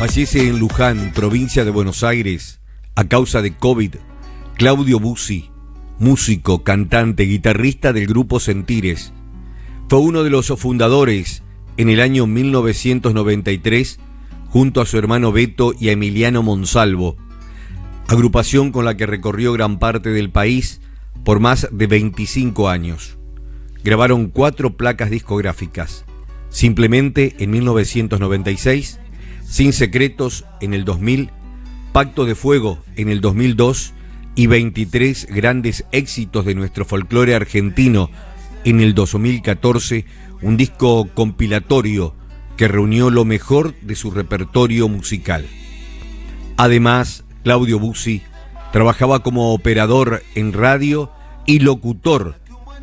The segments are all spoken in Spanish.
Fallece en Luján, provincia de Buenos Aires, a causa de COVID, Claudio Bussi, músico, cantante, guitarrista del grupo Sentires. Fue uno de los fundadores en el año 1993, junto a su hermano Beto y a Emiliano Monsalvo, agrupación con la que recorrió gran parte del país por más de 25 años. Grabaron 4 placas discográficas: Simplemente en 1996, Sin Secretos en el 2000, Pacto de Fuego en el 2002 y 23 grandes éxitos de nuestro folclore argentino en el 2014, un disco compilatorio que reunió lo mejor de su repertorio musical. Además, Claudio Bussi trabajaba como operador en radio y locutor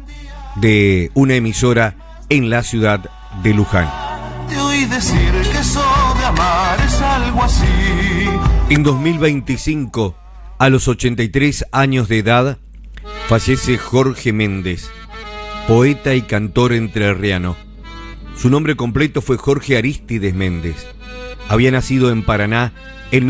de una emisora en la ciudad de Luján. Te oí decir que eso de amar es algo así. En 2025, a los 83 años de edad, fallece Jorge Méndez, poeta y cantor entrerriano. Su nombre completo fue Jorge Arístides Méndez. Había nacido en Paraná en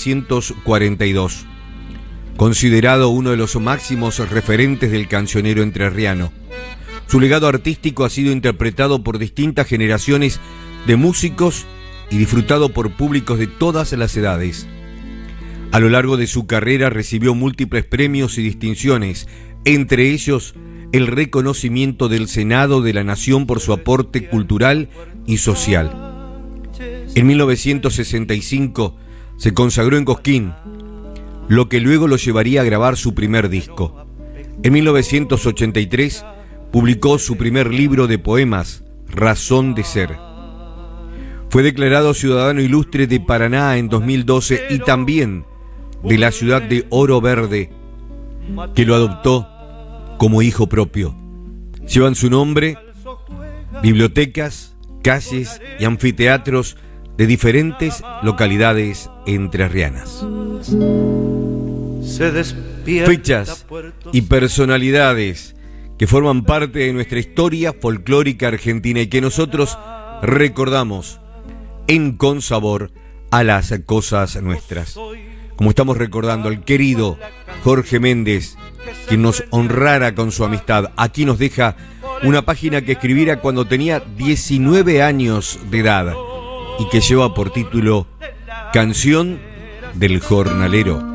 1942. Considerado uno de los máximos referentes del cancionero entrerriano. Su legado artístico ha sido interpretado por distintas generaciones de músicos y disfrutado por públicos de todas las edades. A lo largo de su carrera recibió múltiples premios y distinciones, entre ellos el reconocimiento del Senado de la Nación por su aporte cultural y social. En 1965 se consagró en Cosquín, lo que luego lo llevaría a grabar su primer disco. En 1983 publicó su primer libro de poemas, Razón de Ser. Fue declarado ciudadano ilustre de Paraná en 2012 y también de la ciudad de Oro Verde, que lo adoptó como hijo propio. Llevan su nombre bibliotecas, calles y anfiteatros de diferentes localidades entrerrianas. Fechas y personalidades que forman parte de nuestra historia folclórica argentina y que nosotros recordamos en Con Sabor a las cosas nuestras. Como estamos recordando al querido Jorge Méndez, quien nos honrara con su amistad. Aquí nos deja una página que escribiera cuando tenía 19 años de edad y que lleva por título Canción del Jornalero.